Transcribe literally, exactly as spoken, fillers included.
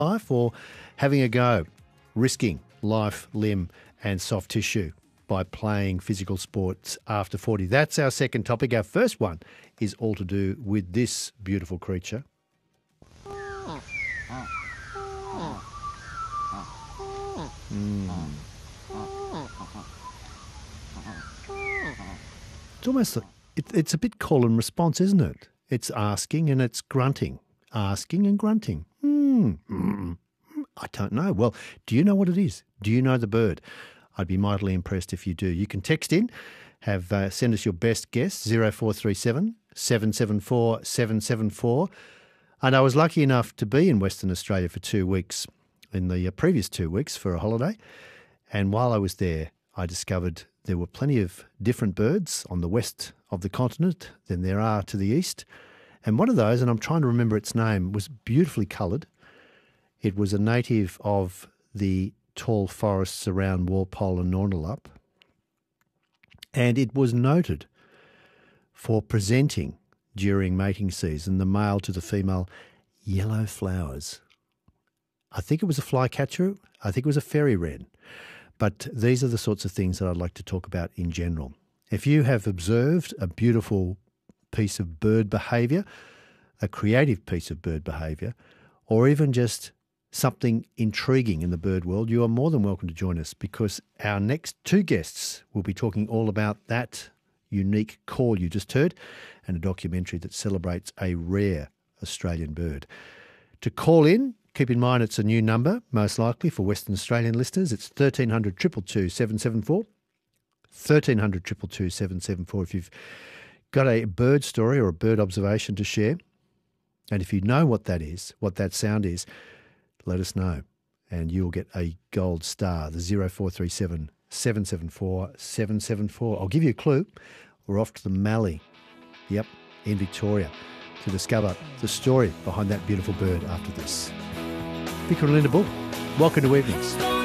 life or having a go, risking life, limb and soft tissue by playing physical sports after forty. That's our second topic. Our first one is all to do with this beautiful creature. Mm. It's almost, it, it's a bit call and response, isn't it? It's asking and it's grunting, asking and grunting. Mm. Mm. I don't know. Well, do you know what it is? Do you know the bird? I'd be mightily impressed if you do. You can text in, have uh, send us your best guess, zero four three seven, seven seven four, seven seven four. And I was lucky enough to be in Western Australia for two weeks, in the uh, previous two weeks for a holiday. And while I was there, I discovered there were plenty of different birds on the west of the continent than there are to the east. And one of those, and I'm trying to remember its name, was beautifully coloured. It was a native of the tall forests around Walpole and Nornalup. And it was noted for presenting during mating season, the male to the female, yellow flowers. I think it was a flycatcher. I think it was a fairy wren. But these are the sorts of things that I'd like to talk about in general. If you have observed a beautiful piece of bird behaviour, a creative piece of bird behaviour, or even just something intriguing in the bird world, you are more than welcome to join us, because our next two guests will be talking all about that unique call you just heard and a documentary that celebrates a rare Australian bird. To call in, keep in mind it's a new number, most likely for Western Australian listeners. It's thirteen hundred, two two two, seven seven four. thirteen hundred, two two two, seven seven four if you've got a bird story or a bird observation to share. And if you know what that is, what that sound is, let us know and you'll get a gold star, the zero four three seven, seven seven four, seven seven four. I'll give you a clue. We're off to the Mallee, yep, in Victoria, to discover the story behind that beautiful bird after this. Vicar and Linda Bull, welcome to Evenings.